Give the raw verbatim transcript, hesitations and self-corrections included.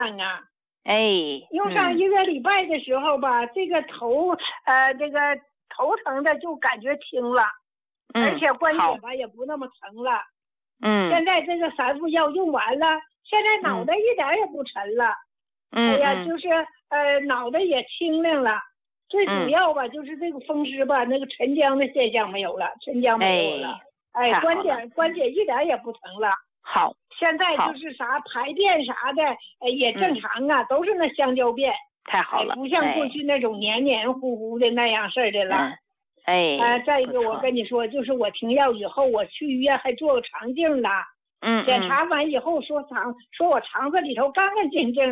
啊。 哎， 用上一个礼拜的时候吧，嗯、这个头呃这个头疼的就感觉轻了， 嗯、 而且关节吧也不那么疼了。 嗯， 现在这个三副药用完了，现在脑袋一点也不沉了。 嗯， 哎呀，就是呃脑袋也清亮了。最主要吧，嗯、就是这个风湿吧，那个沉僵的现象没有了，沉僵没有了。哎，哎关节关节一点也不疼了。 好， 现在就是啥排便啥的，哎也正常啊，嗯、都是那香蕉便。 太好了， 哎、不像过去那种黏黏糊糊的那样式的了。 嗯、哎， 呃，再一个我跟你说，就是我停药以后，我去医院还做个肠镜了。 嗯， 检查完以后说肠，说我肠子里头干干净净。